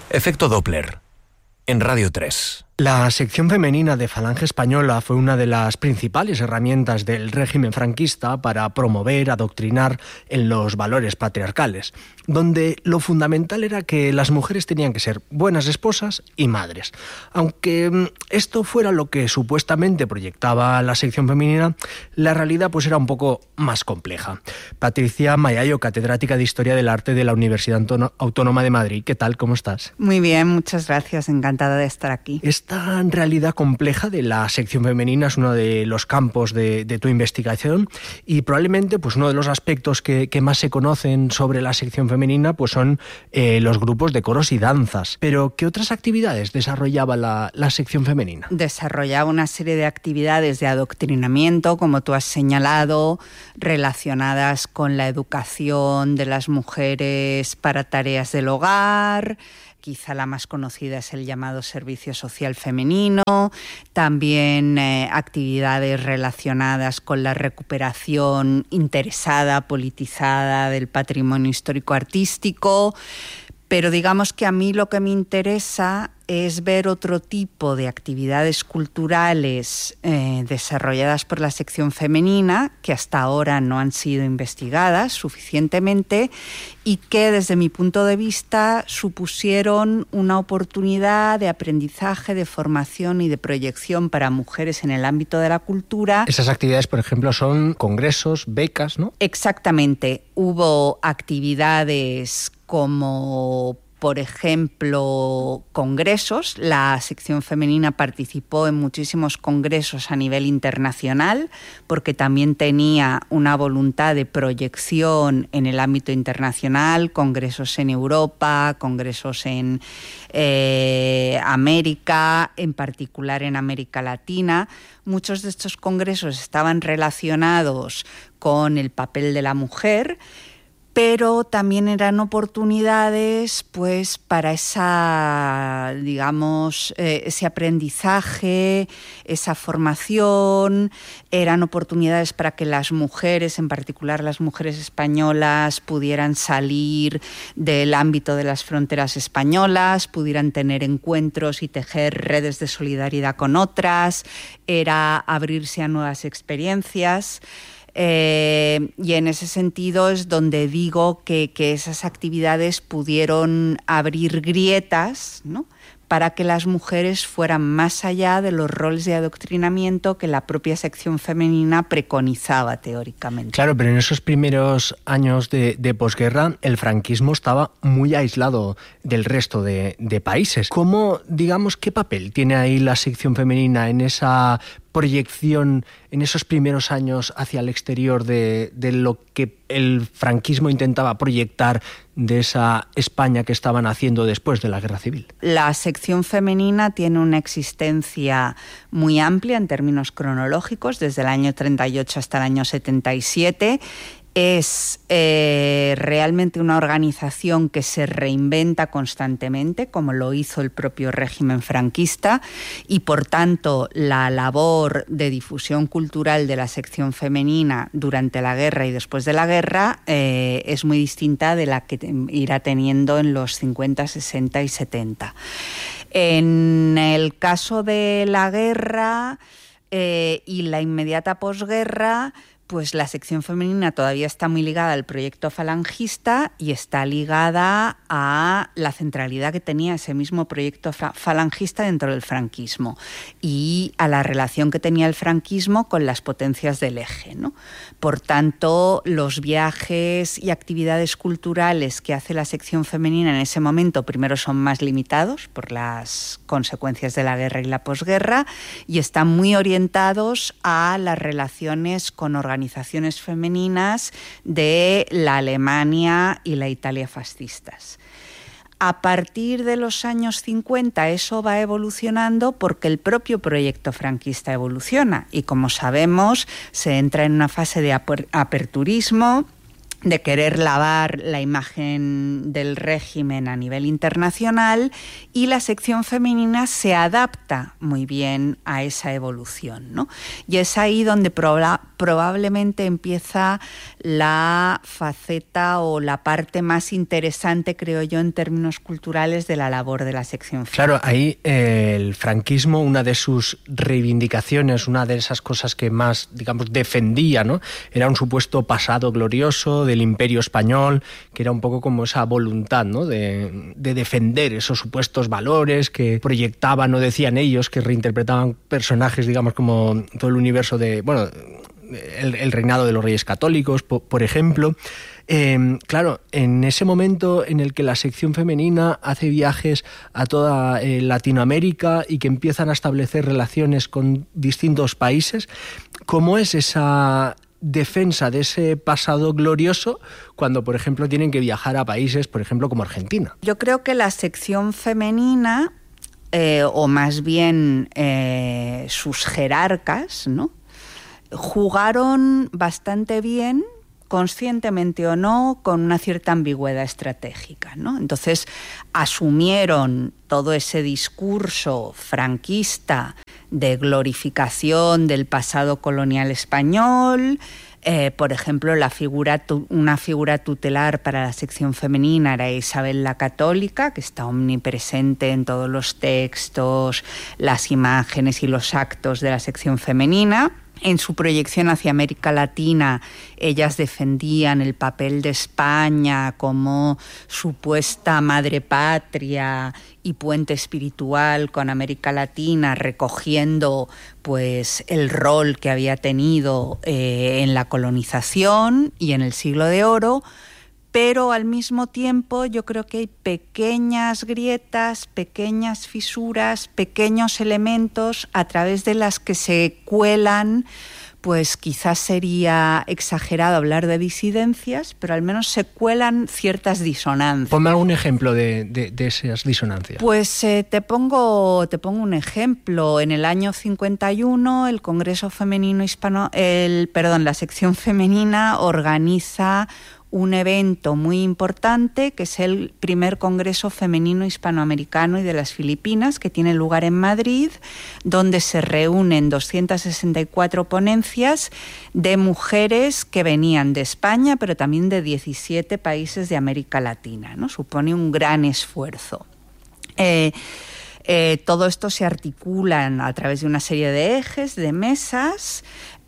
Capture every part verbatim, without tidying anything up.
Efecto Doppler, en Radio tres. La sección femenina de Falange Española fue una de las principales herramientas del régimen franquista para promover, adoctrinar en los valores patriarcales, donde lo fundamental era que las mujeres tenían que ser buenas esposas y madres. Aunque esto fuera lo que supuestamente proyectaba la sección femenina, la realidad pues era un poco más compleja. Patricia Mayayo, catedrática de Historia del Arte de la Universidad Autónoma de Madrid. ¿Qué tal? ¿Cómo estás? Muy bien, muchas gracias. Encantada de estar aquí. Esta realidad compleja de la sección femenina es uno de los campos de, de tu investigación y probablemente pues uno de los aspectos que, que más se conocen sobre la sección femenina pues son eh, los grupos de coros y danzas. Pero ¿qué otras actividades desarrollaba la, la sección femenina? Desarrollaba una serie de actividades de adoctrinamiento, como tú has señalado, relacionadas con la educación de las mujeres para tareas del hogar. Quizá la más conocida es el llamado servicio social femenino, también eh, actividades relacionadas con la recuperación interesada, politizada del patrimonio histórico-artístico, pero digamos que a mí lo que me interesa es ver otro tipo de actividades culturales eh, desarrolladas por la sección femenina que hasta ahora no han sido investigadas suficientemente y que desde mi punto de vista supusieron una oportunidad de aprendizaje, de formación y de proyección para mujeres en el ámbito de la cultura. Esas actividades, por ejemplo, son congresos, becas, ¿no? Exactamente. Hubo actividades como, por ejemplo, congresos. La sección femenina participó en muchísimos congresos a nivel internacional porque también tenía una voluntad de proyección en el ámbito internacional, congresos en Europa, congresos en eh, América, en particular en América Latina. Muchos de estos congresos estaban relacionados con el papel de la mujer, pero también eran oportunidades pues para esa, digamos, eh, ese aprendizaje, esa formación, eran oportunidades para que las mujeres, en particular las mujeres españolas, pudieran salir del ámbito de las fronteras españolas, pudieran tener encuentros y tejer redes de solidaridad con otras, era abrirse a nuevas experiencias. Eh, y en ese sentido es donde digo que, que esas actividades pudieron abrir grietas, ¿no?, para que las mujeres fueran más allá de los roles de adoctrinamiento que la propia sección femenina preconizaba teóricamente. Claro, pero en esos primeros años de, de posguerra el franquismo estaba muy aislado del resto de, de países. ¿Cómo, digamos, qué papel tiene ahí la sección femenina en esa proyección en esos primeros años hacia el exterior de, de lo que el franquismo intentaba proyectar de esa España que estaban haciendo después de la Guerra Civil? La sección femenina tiene una existencia muy amplia en términos cronológicos, desde el año treinta y ocho hasta el año setenta y siete. Es eh, realmente una organización que se reinventa constantemente, como lo hizo el propio régimen franquista, y por tanto la labor de difusión cultural de la sección femenina durante la guerra y después de la guerra eh, es muy distinta de la que irá teniendo en los cincuenta, sesenta y setenta. En el caso de la guerra eh, y la inmediata posguerra, pues la sección femenina todavía está muy ligada al proyecto falangista y está ligada a la centralidad que tenía ese mismo proyecto falangista dentro del franquismo y a la relación que tenía el franquismo con las potencias del eje, ¿no? Por tanto, los viajes y actividades culturales que hace la sección femenina en ese momento, primero son más limitados por las consecuencias de la guerra y la posguerra, y están muy orientados a las relaciones con organizaciones organizaciones femeninas de la Alemania y la Italia fascistas. A partir de los años cincuenta eso va evolucionando porque el propio proyecto franquista evoluciona y, como sabemos, se entra en una fase de aperturismo de querer lavar la imagen del régimen a nivel internacional, y la sección femenina se adapta muy bien a esa evolución, ¿no? Y es ahí donde proba- probablemente empieza la faceta o la parte más interesante, creo yo, en términos culturales de la labor de la sección femenina. Claro, ahí eh, el franquismo, una de sus reivindicaciones, una de esas cosas que más, digamos, defendía, ¿no?, era un supuesto pasado glorioso del Imperio Español, que era un poco como esa voluntad, ¿no?, de, de defender esos supuestos valores que proyectaban o decían ellos, que reinterpretaban personajes, digamos, como todo el universo de, bueno, el, el reinado de los Reyes Católicos, por, por ejemplo. Eh, claro, en ese momento en el que la sección femenina hace viajes a toda eh, Latinoamérica y que empiezan a establecer relaciones con distintos países, ¿cómo es esa defensa de ese pasado glorioso cuando, por ejemplo, tienen que viajar a países, por ejemplo, como Argentina? Yo creo que la sección femenina, eh, o más bien eh, sus jerarcas, ¿no?, jugaron bastante bien, conscientemente o no, con una cierta ambigüedad estratégica, ¿no? Entonces asumieron todo ese discurso franquista de glorificación del pasado colonial español. Eh, por ejemplo, la figura tu, una figura tutelar para la sección femenina era Isabel la Católica, que está omnipresente en todos los textos, las imágenes y los actos de la sección femenina. En su proyección hacia América Latina, ellas defendían el papel de España como supuesta madre patria y puente espiritual con América Latina, recogiendo pues el rol que había tenido eh, en la colonización y en el Siglo de Oro. Pero al mismo tiempo yo creo que hay pequeñas grietas, pequeñas fisuras, pequeños elementos a través de las que se cuelan, pues quizás sería exagerado hablar de disidencias, pero al menos se cuelan ciertas disonancias. Ponme algún ejemplo de, de, de esas disonancias. Pues eh, te pongo, te pongo un ejemplo. En el año cincuenta y uno el Congreso Femenino Hispano, el, perdón, la sección femenina organiza un evento muy importante, que es el primer Congreso Femenino Hispanoamericano y de las Filipinas, que tiene lugar en Madrid, donde se reúnen doscientas sesenta y cuatro ponencias de mujeres que venían de España, pero también de diecisiete países de América Latina, ¿no? Supone un gran esfuerzo. Eh, eh, todo esto se articula a través de una serie de ejes, de mesas.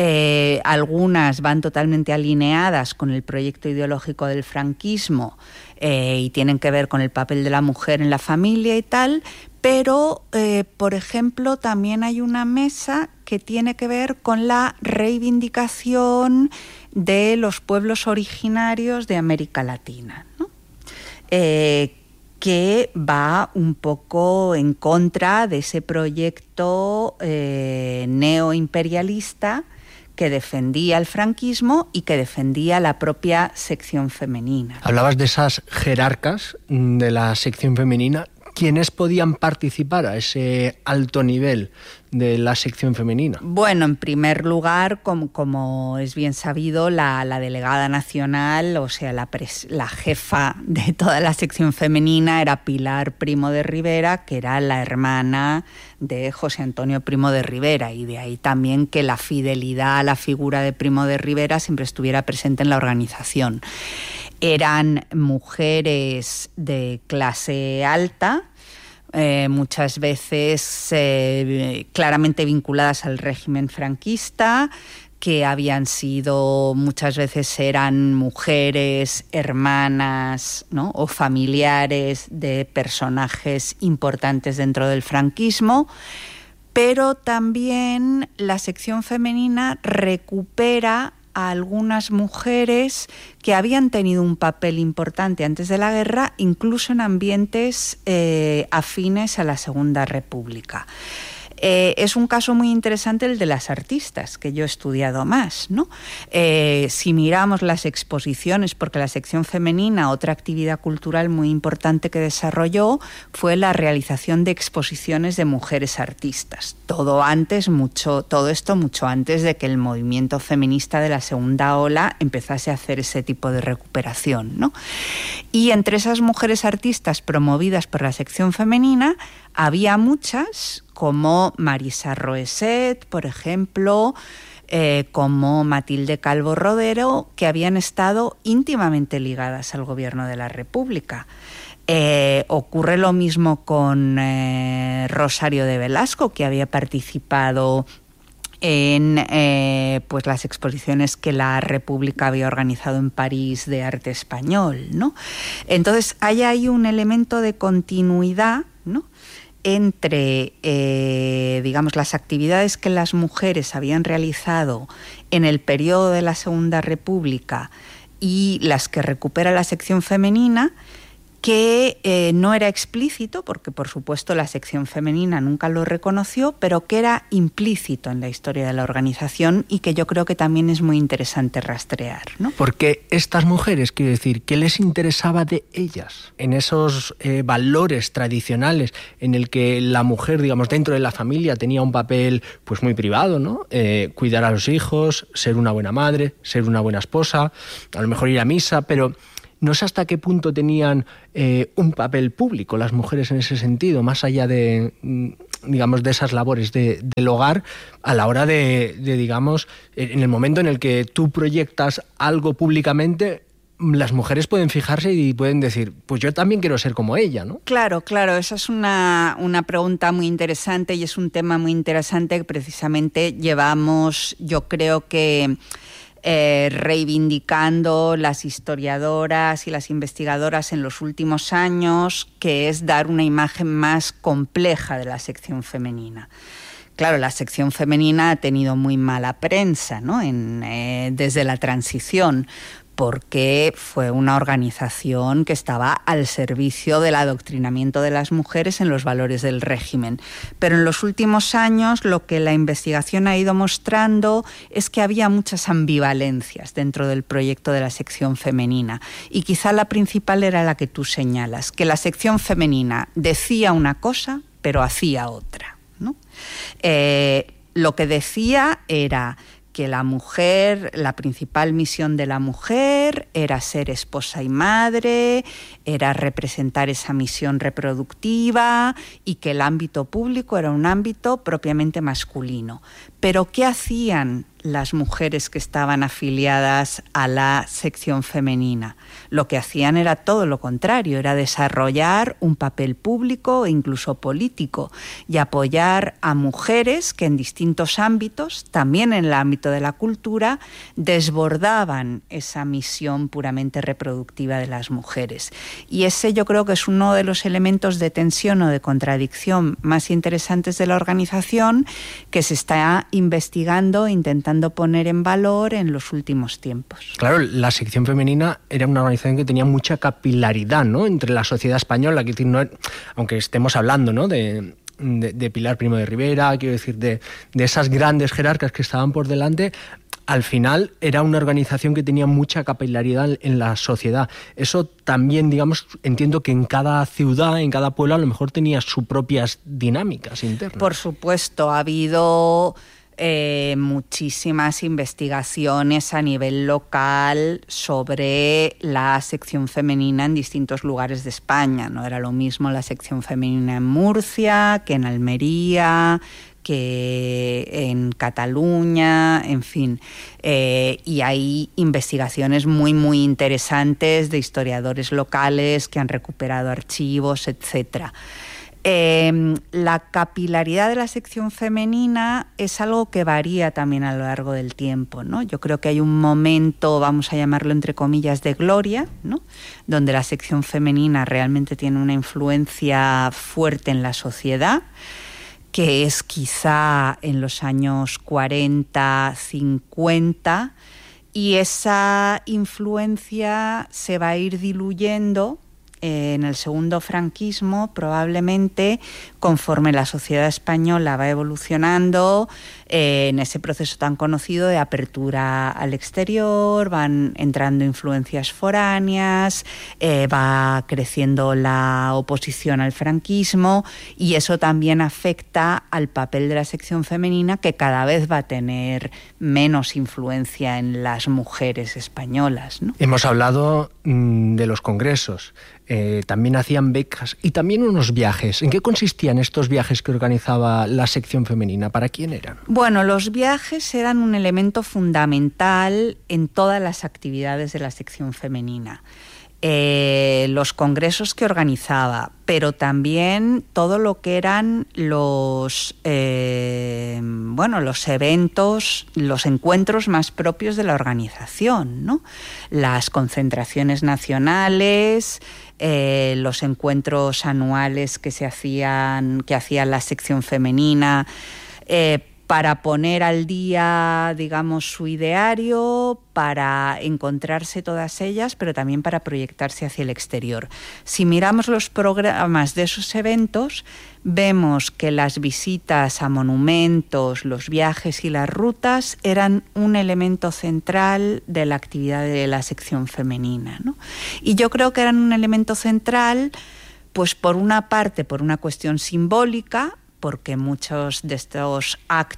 Eh, algunas van totalmente alineadas con el proyecto ideológico del franquismo eh, y tienen que ver con el papel de la mujer en la familia y tal, pero, eh, por ejemplo, también hay una mesa que tiene que ver con la reivindicación de los pueblos originarios de América Latina, ¿no? Eh, que va un poco en contra de ese proyecto eh, neoimperialista que defendía el franquismo y que defendía la propia sección femenina. Hablabas de esas jerarcas de la sección femenina. ¿Quiénes podían participar a ese alto nivel de la sección femenina? Bueno, en primer lugar, como, como es bien sabido, la, la delegada nacional, o sea, la, pres, la jefa de toda la sección femenina era Pilar Primo de Rivera, que era la hermana de José Antonio Primo de Rivera, y de ahí también que la fidelidad a la figura de Primo de Rivera siempre estuviera presente en la organización. Eran mujeres de clase alta, eh, muchas veces eh, claramente vinculadas al régimen franquista, que habían sido, muchas veces eran mujeres, hermanas, ¿no?, o familiares de personajes importantes dentro del franquismo. Pero también la sección femenina recupera a algunas mujeres que habían tenido un papel importante antes de la guerra, incluso en ambientes eh, afines a la Segunda República. Eh, es un caso muy interesante el de las artistas, que yo he estudiado más, ¿no? Eh, si miramos las exposiciones, porque la sección femenina, otra actividad cultural muy importante que desarrolló fue la realización de exposiciones de mujeres artistas. Todo antes, mucho, todo esto mucho antes de que el movimiento feminista de la segunda ola empezase a hacer ese tipo de recuperación, ¿no? Y entre esas mujeres artistas promovidas por la sección femenina había muchas, como Marisa Roeset, por ejemplo, eh, como Matilde Calvo Rodero, que habían estado íntimamente ligadas al gobierno de la República. Eh, ocurre lo mismo con eh, Rosario de Velasco, que había participado en eh, pues las exposiciones que la República había organizado en París de arte español, ¿no? Entonces hay ahí un elemento de continuidad, ¿no?, entre eh, digamos las actividades que las mujeres habían realizado en el periodo de la Segunda República y las que recupera la sección femenina, que eh, no era explícito, porque por supuesto la sección femenina nunca lo reconoció, pero que era implícito en la historia de la organización y que yo creo que también es muy interesante rastrear, ¿no? Porque estas mujeres, quiero decir, ¿qué les interesaba de ellas? En esos eh, valores tradicionales en el que la mujer, digamos, dentro de la familia tenía un papel pues muy privado, ¿no? Eh, cuidar a los hijos, ser una buena madre, ser una buena esposa, a lo mejor ir a misa, pero no sé hasta qué punto tenían eh, un papel público las mujeres en ese sentido, más allá de, digamos, de esas labores de, del hogar, a la hora de, de, digamos, en el momento en el que tú proyectas algo públicamente, las mujeres pueden fijarse y pueden decir, pues yo también quiero ser como ella, ¿no? Claro, claro, esa es una, una pregunta muy interesante y es un tema muy interesante que precisamente llevamos, yo creo que Eh, reivindicando las historiadoras y las investigadoras en los últimos años, que es dar una imagen más compleja de la sección femenina. Claro, la sección femenina ha tenido muy mala prensa, ¿no?, en, eh, desde la transición, porque fue una organización que estaba al servicio del adoctrinamiento de las mujeres en los valores del régimen. Pero en los últimos años lo que la investigación ha ido mostrando es que había muchas ambivalencias dentro del proyecto de la sección femenina. Y quizá la principal era la que tú señalas, que la sección femenina decía una cosa, pero hacía otra, ¿no? Eh, lo que decía era que la mujer, la principal misión de la mujer era ser esposa y madre, era representar esa misión reproductiva y que el ámbito público era un ámbito propiamente masculino. Pero ¿qué hacían las mujeres que estaban afiliadas a la sección femenina? Lo que hacían era todo lo contrario, era desarrollar un papel público e incluso político y apoyar a mujeres que en distintos ámbitos, también en el ámbito de la cultura, desbordaban esa misión puramente reproductiva de las mujeres. Y ese yo creo que es uno de los elementos de tensión o de contradicción más interesantes de la organización, que se está investigando, intentando poner en valor en los últimos tiempos. Claro, la sección femenina era una organización que tenía mucha capilaridad, ¿no?, entre la sociedad española, que, no, aunque estemos hablando, ¿no?, de, de, de Pilar Primo de Rivera, quiero decir, de, de esas grandes jerarcas que estaban por delante. Al final era una organización que tenía mucha capilaridad en la sociedad. Eso también, digamos, entiendo que en cada ciudad, en cada pueblo, a lo mejor tenía sus propias dinámicas internas. Por supuesto, ha habido eh, muchísimas investigaciones a nivel local sobre la sección femenina en distintos lugares de España. No era lo mismo la sección femenina en Murcia que en Almería, que en Cataluña, en fin. Eh, y hay investigaciones muy, muy interesantes de historiadores locales que han recuperado archivos, etcétera. Eh, la capilaridad de la sección femenina es algo que varía también a lo largo del tiempo, ¿no? Yo creo que hay un momento, vamos a llamarlo entre comillas, de gloria, ¿no?, donde la sección femenina realmente tiene una influencia fuerte en la sociedad, que es quizá en los años cuarenta, cincuenta, y esa influencia se va a ir diluyendo eh, en el segundo franquismo, probablemente, conforme la sociedad española va evolucionando, eh, en ese proceso tan conocido de apertura al exterior, van entrando influencias foráneas, eh, va creciendo la oposición al franquismo, y eso también afecta al papel de la sección femenina, que cada vez va a tener menos influencia en las mujeres españolas, ¿no? Hemos hablado mmm, de los congresos, eh, también hacían becas y también unos viajes. ¿En qué consistían estos viajes que organizaba la sección femenina? ¿Para quién eran? Bueno, los viajes eran un elemento fundamental en todas las actividades de la sección femenina. Eh, los congresos que organizaba, pero también todo lo que eran los eh, bueno, los eventos, los encuentros más propios de la organización, ¿no? Las concentraciones nacionales, eh, los encuentros anuales que se hacían, que hacía la sección femenina, eh, para poner al día, digamos, su ideario, para encontrarse todas ellas, pero también para proyectarse hacia el exterior. Si miramos los programas de esos eventos, vemos que las visitas a monumentos, los viajes y las rutas eran un elemento central de la actividad de la sección femenina, ¿no? Y yo creo que eran un elemento central, pues por una parte, por una cuestión simbólica, porque muchos de estos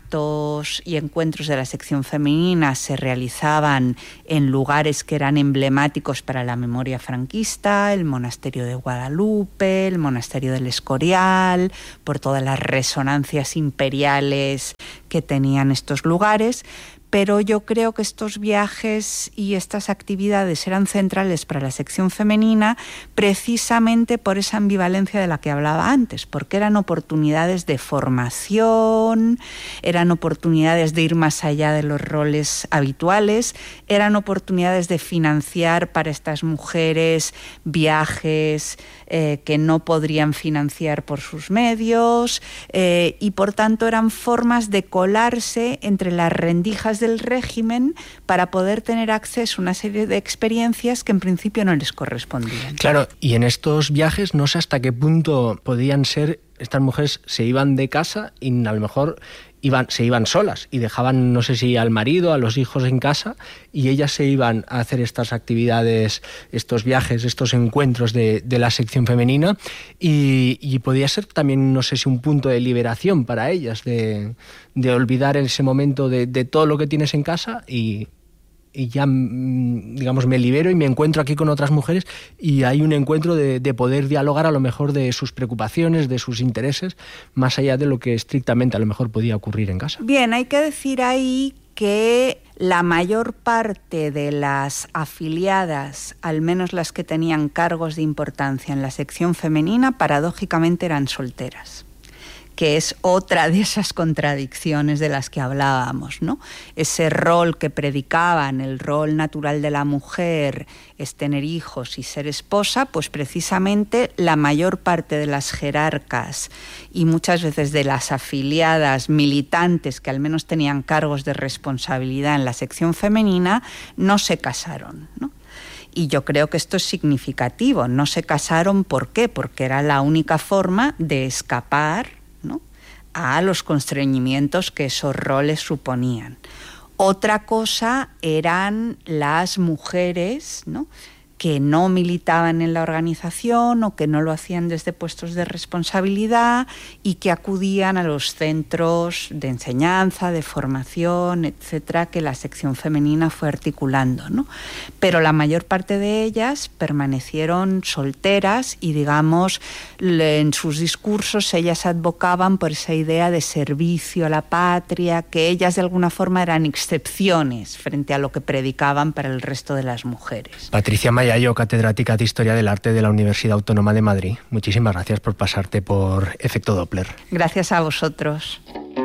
actos y encuentros de la sección femenina se realizaban en lugares que eran emblemáticos para la memoria franquista, el monasterio de Guadalupe, el monasterio del Escorial, por todas las resonancias imperiales que tenían estos lugares. Pero yo creo que estos viajes y estas actividades eran centrales para la sección femenina precisamente por esa ambivalencia de la que hablaba antes, porque eran oportunidades de formación, eran oportunidades de ir más allá de los roles habituales, eran oportunidades de financiar para estas mujeres viajes eh, que no podrían financiar por sus medios, eh, y por tanto eran formas de colarse entre las rendijas del régimen para poder tener acceso a una serie de experiencias que en principio no les correspondían. Claro, y en estos viajes no sé hasta qué punto podían ser, estas mujeres se iban de casa y a lo mejor iban, se iban solas y dejaban, no sé si al marido, a los hijos en casa, y ellas se iban a hacer estas actividades, estos viajes, estos encuentros de, de la sección femenina, y, y podía ser también, no sé si un punto de liberación para ellas, de, de olvidar en ese momento de, de todo lo que tienes en casa y... y ya, digamos, me libero y me encuentro aquí con otras mujeres y hay un encuentro de, de poder dialogar a lo mejor de sus preocupaciones, de sus intereses, más allá de lo que estrictamente a lo mejor podía ocurrir en casa. Bien, hay que decir ahí que la mayor parte de las afiliadas, al menos las que tenían cargos de importancia en la sección femenina, paradójicamente eran solteras, que es otra de esas contradicciones de las que hablábamos, ¿no? Ese rol que predicaban, el rol natural de la mujer es tener hijos y ser esposa, pues precisamente la mayor parte de las jerarcas y muchas veces de las afiliadas militantes que al menos tenían cargos de responsabilidad en la sección femenina no se casaron, ¿no? Y yo creo que esto es significativo. No se casaron, ¿por qué? Porque era la única forma de escapar, ¿no?, a los constreñimientos que esos roles suponían. Otra cosa eran las mujeres, ¿no?, que no militaban en la organización o que no lo hacían desde puestos de responsabilidad y que acudían a los centros de enseñanza, de formación, etcétera, que la sección femenina fue articulando, ¿no? Pero la mayor parte de ellas permanecieron solteras y, digamos, en sus discursos ellas advocaban por esa idea de servicio a la patria, que ellas de alguna forma eran excepciones frente a lo que predicaban para el resto de las mujeres. Patricia Maya Yo, catedrática de Historia del Arte de la Universidad Autónoma de Madrid. Muchísimas gracias por pasarte por Efecto Doppler. Gracias a vosotros.